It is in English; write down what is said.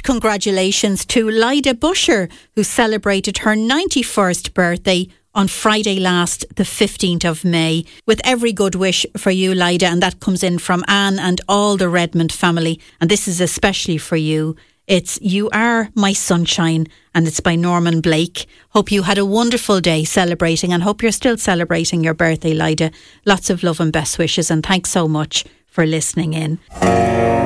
congratulations to Lyda Busher, who celebrated her 91st birthday on Friday last, the 15th of May. With every good wish for you, Lyda, and that comes in from Anne and all the Redmond family, and this is especially for you. It's You Are My Sunshine, and it's by Norman Blake. Hope you had a wonderful day celebrating, and hope you're still celebrating your birthday, Lyda. Lots of love and best wishes, and thanks so much for listening in.